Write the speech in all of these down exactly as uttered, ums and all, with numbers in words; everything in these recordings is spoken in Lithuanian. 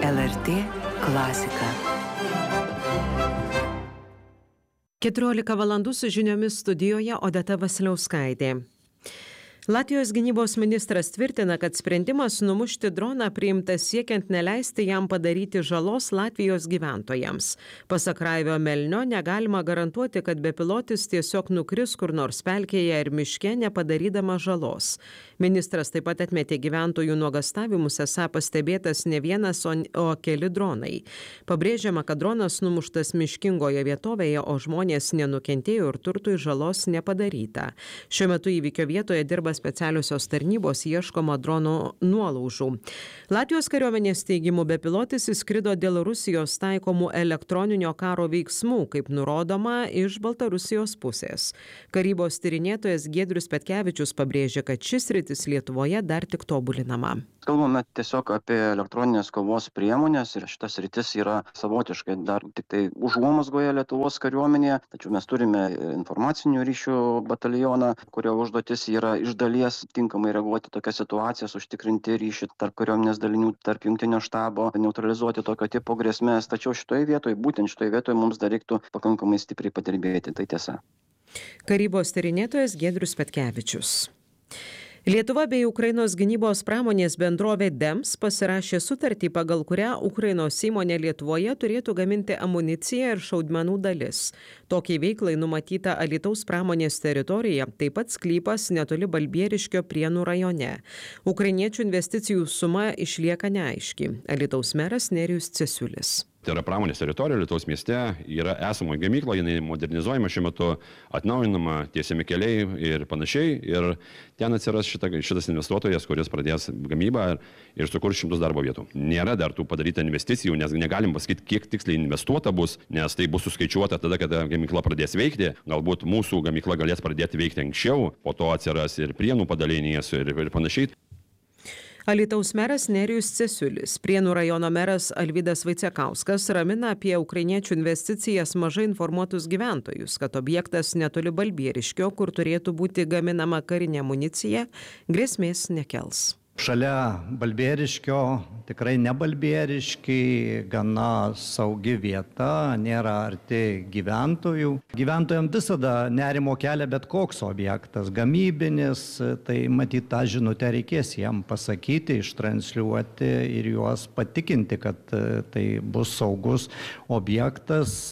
L R T klasika. keturiolika valandų su žiniomis studijoje Odeta Vasiliauskaitė. Latvijos gynybos ministras tvirtina, kad sprendimas numušti droną priimtas siekiant neleisti jam padaryti žalos Latvijos gyventojams. Pasak Raivio Melnio, negalima garantuoti, kad bepilotis tiesiog nukris kur nors pelkėje ir miške, nepadarydama žalos. Ministras taip pat atmetė gyventojų nuogastavimus, esą pastebėtas ne vienas, o, o keli dronai. Pabrėžiama, kad dronas numuštas miškingoje vietovėje, o žmonės nenukentėjo ir turtui žalos nepadaryta. Šiuo metu įvykio vietoje dirba specialiosios tarnybos, ieškoma drono nuolaužų. Latvijos kariuomenės teigimu, bepilotis įskrido dėl Rusijos taikomų elektroninio karo veiksmų, kaip nurodoma iš Baltarusijos pusės. Karybos tyrinėtojas Giedrius Petkevičius pabrėžė, kad šis sritis Lietuvoje dar tik tobulinama. Kalbame tiesiog apie elektroninės kovos priemonės ir šitas sritis yra savotiškai dar tik tai užuomazgoje Lietuvos kariuomenėje, tačiau mes turime informacinių ryšių batalioną, kurio užduotis yra iš dalies tinkamai reaguoti tokias situacijas, užtikrinti ryšį tarp kariuomenės dalinių, tarp jungtinio štabo, neutralizuoti tokio tipo grėsmės, tačiau šitoje vietoje, būtent šitoje vietoje mums dar reiktų pakankamai stipriai padirbėti, tai tiesa. Karybos tyrinėtojas Giedrius Petkevičius. Lietuva bei Ukrainos gynybos pramonės bendrovė Dems pasirašė sutartį, pagal kurią Ukrainos įmonė Lietuvoje turėtų gaminti amuniciją ir šaudmenų dalis. Tokiai veiklai numatyta Alytaus pramonės teritorija, taip pat sklypas netoli Balbieriškio Prienų rajone. Ukrainiečių investicijų suma išlieka neaiški. Alytaus meras Nerijus Cesiulis. Tai yra pramonės teritorija Lietuvos mieste, yra esamoji gamykla, jinai modernizuojama šiuo metu, atnaujinama, tiesiami keliai ir panašiai. Ir ten atsiras šita, šitas investuotojas, kuris pradės gamybą ir, ir sukurs šimtus darbo vietų. Nėra dar tų padaryta investicijų, nes negalim pasakyti, kiek tiksliai investuota bus, nes tai bus suskaičiuota tada, kada gamykla pradės veikti. Galbūt mūsų gamykla galės pradėti veikti anksčiau, po to atsiras ir Prienų padalinys ir, ir panašiai. Alytaus meras Nerijus Cesiulis, Prienų rajono meras Alvydas Vaicekauskas ramina apie ukrainiečių investicijas mažai informuotus gyventojus, kad objektas netoli Balbieriškio, kur turėtų būti gaminama karinė amunicija, grėsmės nekels. Šalia Balbieriškio, tikrai ne Balbieriškiai, gana saugi vieta, nėra arti gyventojų. Gyventojams visada nerimo kelia bet koks objektas, gamybinis, tai matyt tą žinutę reikės jam pasakyti, ištransliuoti ir juos patikinti, kad tai bus saugus objektas.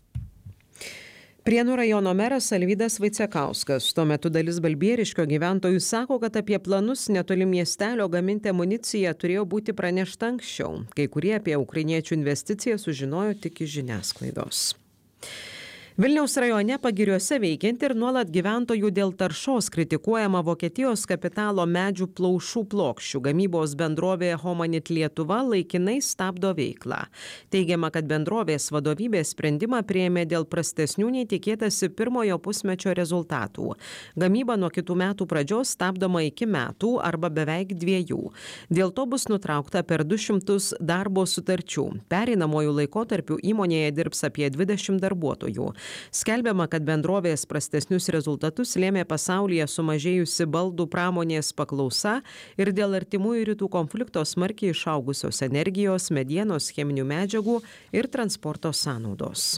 Prienų rajono meras Alvydas Vaicekauskas. Tuo metu dalis Balbieriškio gyventojų sako, kad apie planus netoli miestelio gaminti amuniciją turėjo būti pranešta anksčiau. Kai kurie apie ukrainiečių investiciją sužinojo tik iš žiniasklaidos. Vilniaus rajone Pagiriuose veikianti ir nuolat gyventojų dėl taršos kritikuojama Vokietijos kapitalo medžių plaušų plokščių gamybos bendrovė Homanit Lietuva laikinai stabdo veiklą. Teigiama, kad bendrovės vadovybė sprendimą priėmė dėl prastesnių nei tikėtasi pirmojo pusmečio rezultatų. Gamyba nuo kitų metų pradžios stabdoma iki metų arba beveik dviejų. Dėl to bus nutraukta per du šimtus darbo sutarčių. Pereinamojų laikotarpių įmonėje dirbs apie dvidešimt darbuotojų. Skelbiama, kad bendrovės prastesnius rezultatus lėmė pasaulyje sumažėjusi baldų pramonės paklausa ir dėl artimųjų rytų konflikto smarkiai išaugusios energijos, medienos, cheminių medžiagų ir transporto sąnaudos.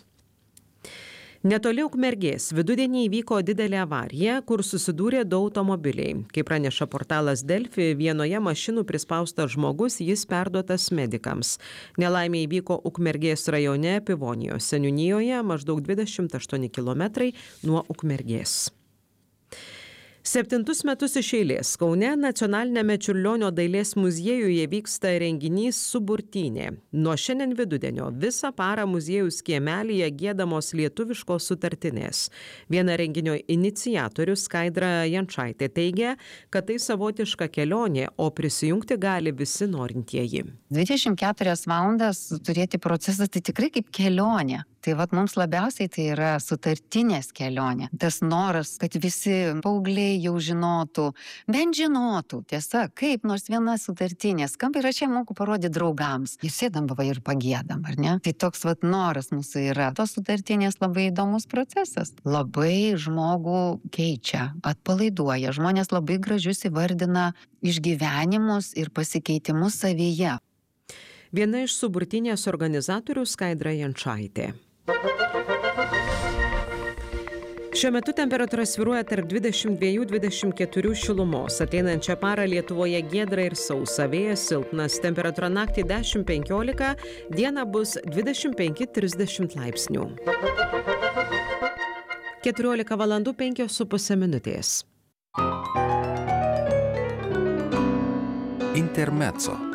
Netoli Ukmergės vidudienį įvyko didelė avarija, kur susidūrė du automobiliai. Kaip praneša portalas Delfi, vienoje mašinų prispaustas žmogus, jis perduotas medikams. Nelaimė įvyko Ukmergės rajone Pivonijos seniūnijoje, maždaug dvidešimt aštuoni kilometrai nuo Ukmergės. Septintus metus iš eilės Kaune nacionaliniame Čiurlionio dailės muziejuje vyksta renginys Suburtynė. Nuo šiandien vidudienio visą parą muziejaus kiemelyje giedamos lietuviškos sutartinės. Viena renginio iniciatorių Skaidra Jančaitė teigia, kad tai savotiška kelionė, o prisijungti gali visi norintieji. dvidešimt keturias valandas turėti procesą tai tikrai kaip kelionė. Tai vat mums labiausiai tai yra sutartinės kelionė. Tas noras, kad visi paaugliai jau žinotų, bent žinotų, tiesa, kaip nors viena sutartinė skamba ir aš ją moku parodyti draugams. Ir sėdam va ir pagėdam, ar ne? Tai toks vat noras mūsų yra. Tos sutartinės labai įdomus procesas. Labai žmogų keičia, atpalaiduoja. Žmonės labai gražius įvardina išgyvenimus ir pasikeitimus savyje. Viena iš suburtynės organizatorių Skaidra Jančaitė. Šiuo metu temperatūra svyruoja tarp dvidešimt dviejų dvidešimt keturių šilumos. Ateinančią parą Lietuvoje giedra ir sausa, vėjas silpnas, temperatūra naktį dešimt penkiolika, dieną bus dvidešimt penki trisdešimt laipsnių. keturiolika valandų penkios su puse minutės. Intermezzo.